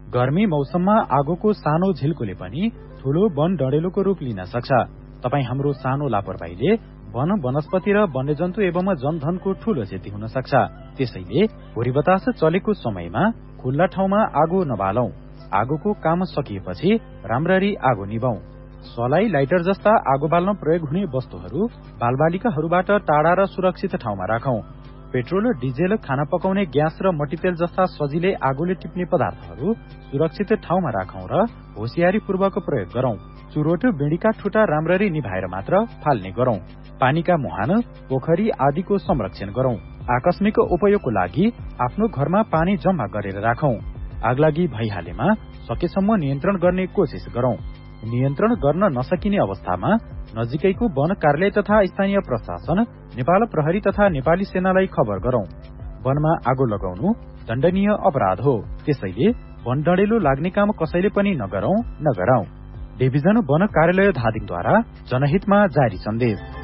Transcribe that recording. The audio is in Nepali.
गर्मी मौसममा आगोको सानो झिल्कोले पनि ठूलो वन डढेलोको रूप लिन सक्छ। तपाई हाम्रो सानो लापरवाहीले वन वनस्पति र वन्यजन्तु एवं जनधनको ठूलो क्षति हुन सक्छ। त्यसैले भुरी बतास चलेको समयमा खुल्ला ठाउँमा आगो नबालौं। आगोको काम सकिएपछि राम्ररी आगो निभाऊ। सलाई, लाइटर जस्ता आगो बाल्न प्रयोग हुने वस्तुहरू बालबालिकाहरूबाट टाढा र सुरक्षित ठाउँमा राखौं। पेट्रोल, डिजेल, खाना पकाउने ग्यास र मट्टीतेल जस्ता सजिलै आगोले टिप्ने पदार्थहरू सुरक्षित ठाउँमा राखौं र होशियारीपूर्वक प्रयोग गरौं। चुरोट, बिँडीका ठुटा राम्ररी निभाएर मात्र फाल्ने गरौं। पानीका मुहान, पोखरी आदिको संरक्षण गरौं। आकस्मिक उपयोगको लागि आफ्नो घरमा पानी जम्मा गरेर राखौं। आगलागी भइहालेमा सकेसम्म नियन्त्रण गर्ने कोशिश गरौं। नियन्त्रण गर्न नसकिने अवस्थामा नजिकैको वन कार्यालय तथा स्थानीय प्रशासन, नेपाल प्रहरी तथा नेपाली सेनालाई खबर गरौं। वनमा आगो लगाउनु दण्डनीय अपराध हो। त्यसैले वन डढेलो लाग्ने काम कसैले पनि नगरौं, नगराउँ। डिभिजन वन कार्यालय धादिङद्वारा जनहितमा जारी सन्देश।